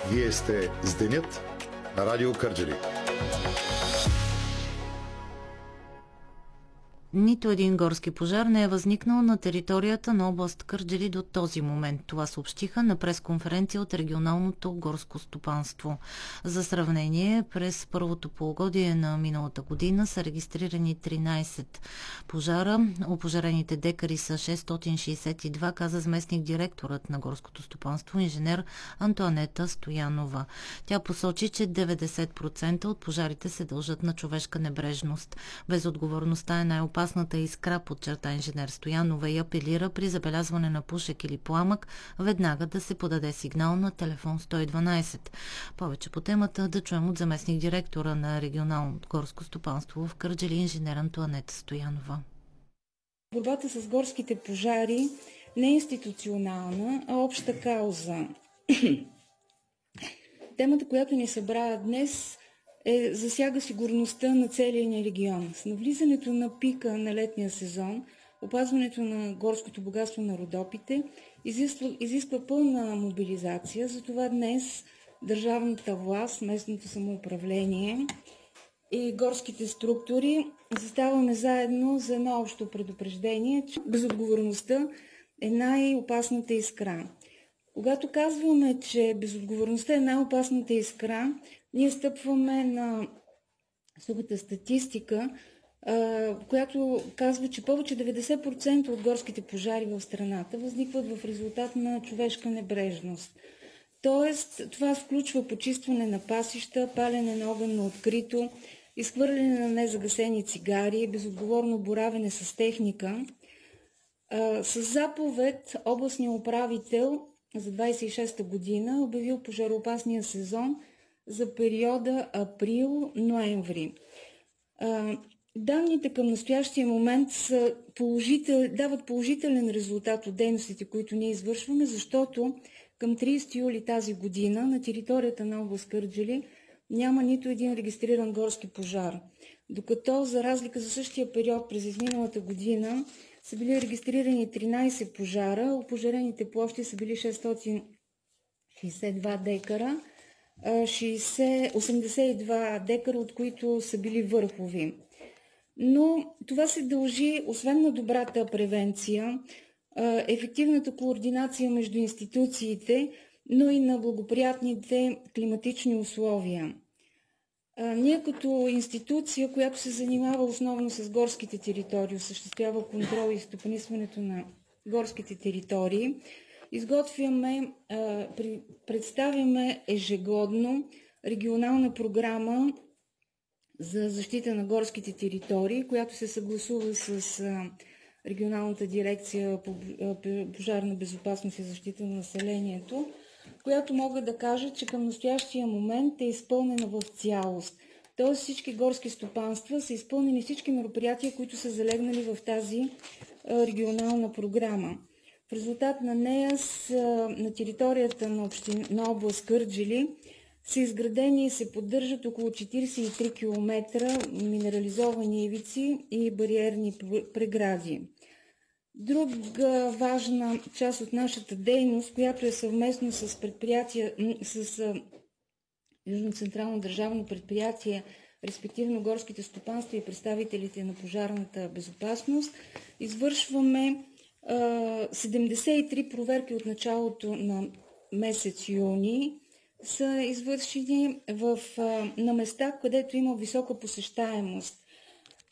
Вие сте с Денят на Радио Кърджали. Нито един горски пожар не е възникнал на територията на област Кърджали до този момент. Това съобщиха на пресконференция от регионалното горско стопанство. За сравнение, през първото полугодие на миналата година са регистрирани 13 пожара. Опожарените декари са 662, каза заместник директорът на горското стопанство инженер Антоанета Стоянова. Тя посочи, че 90% от пожарите се дължат на човешка небрежност. Безотговорността е най-опасната искра, подчерта инженер Стоянова и апелира при забелязване на пушек или пламък веднага да се подаде сигнал на телефон 112. Повече по темата да чуем от заместник директора на регионалното горско стопанство в Кърджали инженер Антоанета Стоянова. Борбата с горските пожари не е институционална, а обща кауза. Темата, която ни събра днес, засяга сигурността на целия ни регион. С навлизането на пика на летния сезон, опазването на горското богатство на Родопите изисква пълна мобилизация. Затова днес държавната власт, местното самоуправление и горските структури заставаме заедно за едно общо предупреждение, че безотговорността е най-опасната искра. Когато казваме, че безотговорността е най-опасната искра, ние стъпваме на сухата статистика, която казва, че повече 90% от горските пожари в страната възникват в резултат на човешка небрежност. Тоест, това включва почистване на пасища, палене на огън на открито, изхвърляне на незагасени цигари, безотговорно боравене с техника. С заповед областният управител за 26-та година обявил пожароопасния сезон за периода април-ноември. Данните към настоящия момент дават положителен резултат от дейностите, които ние извършваме, защото към 30 юли тази година на територията на област Кърджали няма нито един регистриран горски пожар. Докато за разлика за същия период през изминалата година са били регистрирани 13 пожара, опожарените площи са били 662 декара, 82 декара, от които са били върхови. Но това се дължи, освен на добрата превенция, ефективната координация между институциите, но и на благоприятните климатични условия. Ние като институция, която се занимава основно с горските територии, осъществява контрол и стопанисването на горските територии, представяме ежегодно регионална програма за защита на горските територии, която се съгласува с регионалната дирекция по пожарна безопасност и защита на населението, която мога да кажа, че към настоящия момент е изпълнена в цялост. Тоест всички горски стопанства са изпълнени всички мероприятия, които са залегнали в тази регионална програма. В резултат на нея на територията на област Кърджали са изградени и се поддържат около 43 км минерализовани ивици и бариерни прегради. Друга важна част от нашата дейност, която е съвместно с Южно централно държавно предприятие, респективно горските стопанства и представителите на пожарната безопасност, извършваме 73 проверки от началото на месец юни, са извършени на места, където има висока посещаемост.